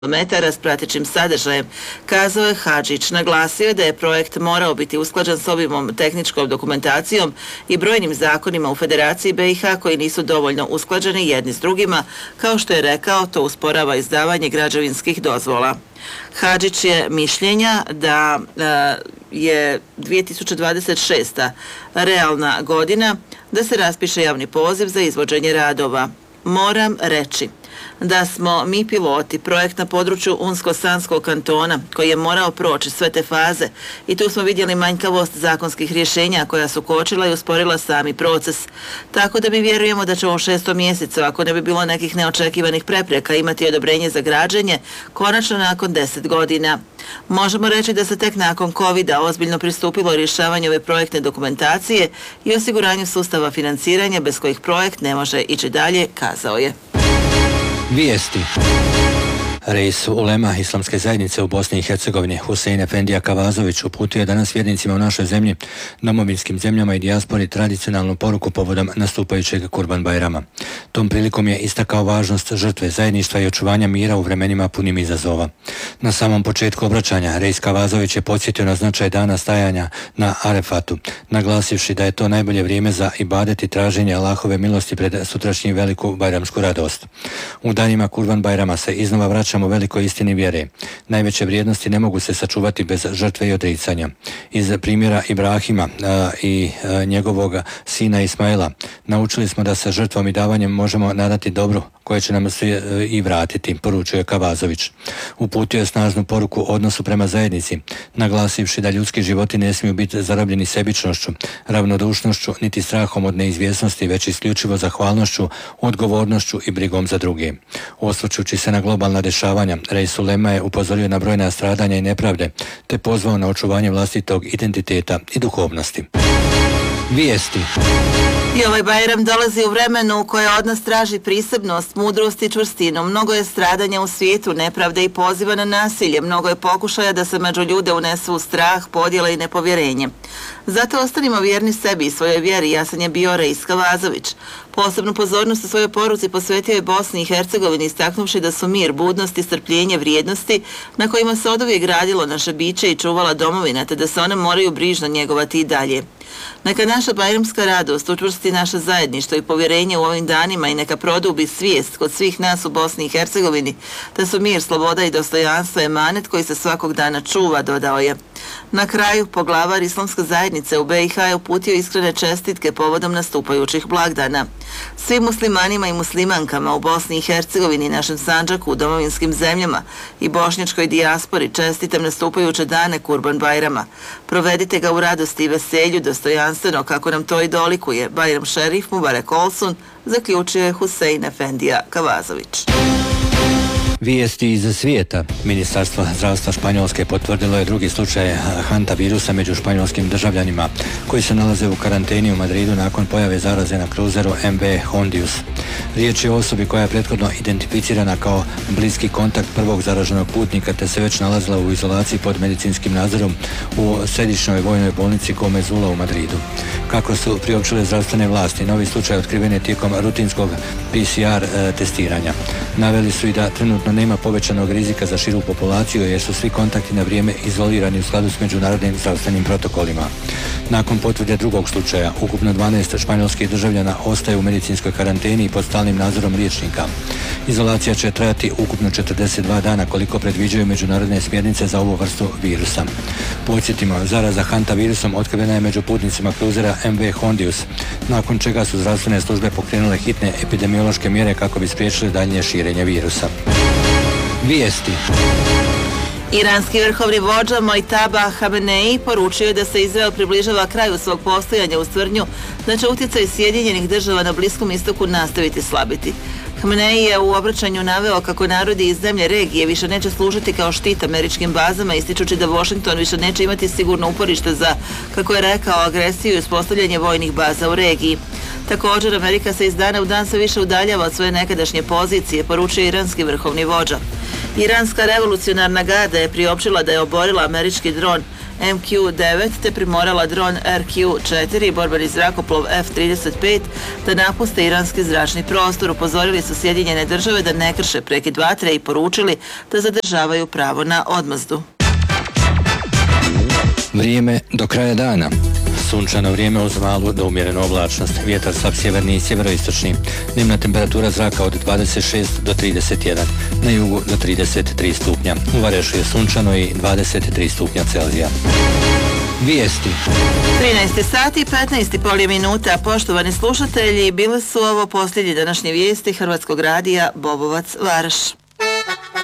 metara s pratećim sadržajem, kazao je Hadžić. Naglasio je da je projekt morao biti usklađen s obimom tehničkom dokumentacijom i brojnim zakonima u Federaciji BiH koji nisu dovoljno usklađeni jedni s drugima, kao što je rekao, to usporava izdavanje građevinskih dozvola. Hadžić je mišljenja da je 2026. realna godina da se raspiše javni poziv za izvođenje radova. Moram reći da smo mi piloti, projekt na području Unsko-Sanskog kantona koji je morao proći sve te faze i tu smo vidjeli manjkavost zakonskih rješenja koja su kočila i usporila sami proces. Tako da mi vjerujemo da ćemo u 6. mjesecu, ako ne bi bilo nekih neočekivanih prepreka, imati odobrenje za građenje konačno nakon 10 godina. Možemo reći da se tek nakon COVID-a ozbiljno pristupilo rješavanju ove projektne dokumentacije i osiguranju sustava financiranja bez kojih projekt ne može ići dalje, kazao je. Vijesti. Reis ulema Islamske zajednice u Bosni i Hercegovini Husein Efendija Kavazović uputio je danas vjernicima u našoj zemlji, domovinskim zemljama i dijaspori tradicionalnu poruku povodom nastupajućeg Kurban Bajrama. Tom prilikom je istakao važnost žrtve zajedništva i očuvanja mira u vremenima punim izazova. Na samom početku obraćanja Reis Kavazović je podsjetio na značaj dana stajanja na Arefatu, naglasivši da je to najbolje vrijeme za ibadet i traženje Allahove milosti pred sutrašnjim veliku bajramsku radost. U danima Kurban Bajrama se iznova vraćamo velikoj istini vjere. Najveće vrijednosti ne mogu se sačuvati bez žrtve i odricanja. Iz primjera Ibrahima i njegovog sina Ismaila naučili smo da sa žrtvom i davanjem možemo nadati dobro koje će nam se i vratiti, poručio je Kavazović. Uputio je snažnu poruku o odnosu prema zajednici, naglasivši da ljudski životi ne smiju biti zarobljeni sebičnošću, ravnodušnošću, niti strahom od neizvjesnosti, već isključivo zahvalnošću, odgovornošću i brigom za druge. Osvrćući se na globalna dešavanja, Reis ulema je upozorio na brojna stradanja i nepravde, te pozvao na očuvanje vlastitog identiteta i duhovnosti. Vijesti. I ovaj Bajram dolazi u vremenu koje od nas traži prisebnost, mudrost i čvrstinu. Mnogo je stradanja u svijetu, nepravde i poziva na nasilje. Mnogo je pokušaja da se među ljude unesu strah, podjele i nepovjerenje. Zato ostanimo vjerni sebi i svojoj vjeri, jasan je bio Reis Kavazović. Posebnu pozornost u svojoj poruci posvetio je Bosni i Hercegovini, istaknuvši da su mir, budnost i strpljenje vrijednosti na kojima se oduvijek gradilo naše biće i čuvala domovina, te da se one moraju brižno njegovati i dalje. Neka naša bajramska radost učvrsti naše zajedništvo i povjerenje u ovim danima i neka produbi svijest kod svih nas u Bosni i Hercegovini da su mir, sloboda i dostojanstvo emanet koji se svakog dana čuva, dodao je. Na kraju, poglavar Islamske zajednice u BiH je uputio iskrene čestitke povodom nastupajućih blagdana. Svim muslimanima i muslimankama u Bosni i Hercegovini, našem Sandžaku, u domovinskim zemljama i bošnjačkoj dijaspori čestitam nastupajuće dane Kurban Bajrama. Provedite ga u radosti i veselju, dostojanstveno kako nam to i dolikuje. Bajram šerif Mubarek Olsun, zaključio je Husein Efendija Kavazović. Vijesti iz svijeta. Ministarstvo zdravstva Španjolske potvrdilo je drugi slučaj Hanta virusa među španjolskim državljanima koji se nalaze u karanteni u Madridu nakon pojave zaraze na kruzeru MV Hondius. Riječ je o osobi koja je prethodno identificirana kao bliski kontakt prvog zaraženog putnika te se već nalazila u izolaciji pod medicinskim nadzorom u središnjoj vojnoj bolnici Comezula u Madridu. Kako su priopćile zdravstvene vlasti, novi slučaj otkriven je tijekom rutinskog PCR testiranja. Naveli su i da trenutno nema povećanog rizika za širu populaciju jer su svi kontakti na vrijeme izolirani u skladu s međunarodnim zdravstvenim protokolima. Nakon potvrde drugog slučaja, ukupno 12 španjolskih državljana ostaje u medicinskoj karanteni i pod stalnim nadzorom liječnika. Izolacija će trajati ukupno 42 dana koliko predviđaju međunarodne smjernice za ovu vrstu virusa. Podsjetimo, zaraza Hanta virusom otkrivena je među putnicima kruzera MV Hondius, nakon čega su zdravstvene službe pokrenule hitne epidemiološke mjere kako bi spriječile daljnje širenje virusa. Vijesti. Iranski vrhovni vođa Mojtaba Hamenei poručio je da se Izrael približava kraju svog postojanja uz tvrdnju da će utjecaj Sjedinjenih država na Bliskom istoku nastaviti slabiti. Hamenei je u obraćanju naveo kako narodi iz zemlje regije više neće služiti kao štit američkim bazama, ističući da Washington više neće imati sigurno uporište za, kako je rekao, agresiju i uspostavljanje vojnih baza u regiji. Također, Amerika se iz dana u dan sve više udaljava od svoje nekadašnje pozicije, poručio iranski vrhovni vođa. Iranska revolucionarna garda je priopćila da je oborila američki dron MQ-9 te primorala dron RQ-4 i borbeni zrakoplov F-35 da napuste iranski zračni prostor. Upozorili su Sjedinjene države da ne krše prekid vatre i poručili da zadržavaju pravo na odmazdu. Vrijeme do kraja dana. Sunčano vrijeme uz malu do umjerenu oblačnost. Vjetar slab sjeverni i sjeveroistočni. Dnevna temperatura zraka od 26 do 31. Na jugu do 33 stupnja. U Varešu je sunčano i 23 stupnja Celzija. Vijesti. 13 sati i 15,5 minuta. Poštovani slušatelji, bile su ovo posljednje današnje vijesti Hrvatskog radija Bobovac, Varaš.